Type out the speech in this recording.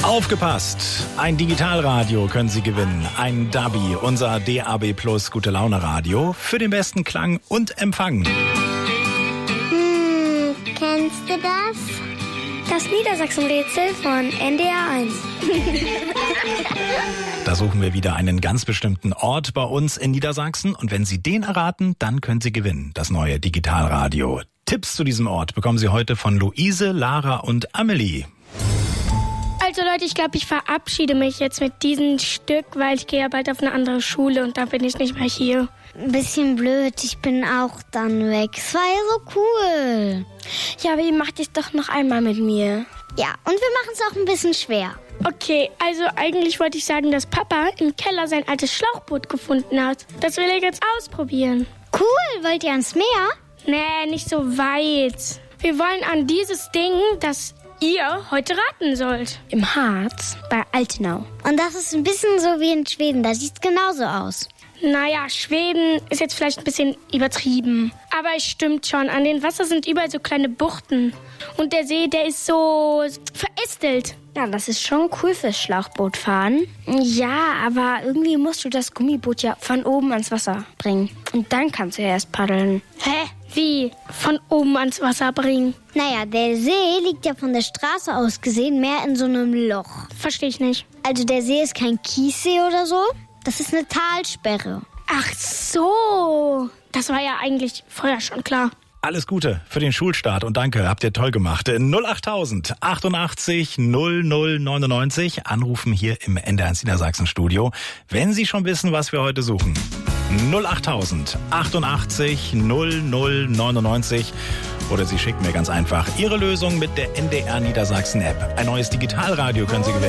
Aufgepasst! Ein Digitalradio können Sie gewinnen. Ein Dabi, unser DAB Plus Gute Laune Radio für den besten Klang und Empfang. Kennst du das? Das Niedersachsen-Rätsel von NDR 1. Da suchen wir wieder einen ganz bestimmten Ort bei uns in Niedersachsen. Und wenn Sie den erraten, dann können Sie gewinnen. Das neue Digitalradio. Tipps zu diesem Ort bekommen Sie heute von Luise, Lara und Amelie. Also Leute, ich glaube, ich verabschiede mich jetzt mit diesem Stück, weil ich gehe ja bald auf eine andere Schule und da bin ich nicht mehr hier. Ein bisschen blöd, ich bin auch dann weg. Es war ja so cool. Ja, aber ihr macht es doch noch einmal mit mir. Ja, und wir machen es auch ein bisschen schwer. Okay, also eigentlich wollte ich sagen, dass Papa im Keller sein altes Schlauchboot gefunden hat. Das will er jetzt ausprobieren. Cool, wollt ihr ans Meer? Nee, nicht so weit. Wir wollen an dieses Ding, das ihr heute raten sollt. Im Harz bei Altenau. Und das ist ein bisschen so wie in Schweden, da sieht es genauso aus. Naja, Schweden ist jetzt vielleicht ein bisschen übertrieben. Aber es stimmt schon, an den Wasser sind überall so kleine Buchten. Und der See, der ist so verästelt. Ja, das ist schon cool fürs Schlauchbootfahren. Ja, aber irgendwie musst du das Gummiboot ja von oben ans Wasser bringen. Und dann kannst du ja erst paddeln. Hä? Wie? Von oben ans Wasser bringen? Naja, der See liegt ja von der Straße aus gesehen mehr in so einem Loch. Verstehe ich nicht. Also der See ist kein Kiessee oder so. Das ist eine Talsperre. Ach so. Das war ja eigentlich vorher schon klar. Alles Gute für den Schulstart und danke, habt ihr toll gemacht. 08000 88 00 99 anrufen hier im NDR1 Niedersachsen Studio, wenn Sie schon wissen, was wir heute suchen. 08000 88 00 99 oder Sie schicken mir ganz einfach Ihre Lösung mit der NDR Niedersachsen App. Ein neues Digitalradio können Sie gewinnen.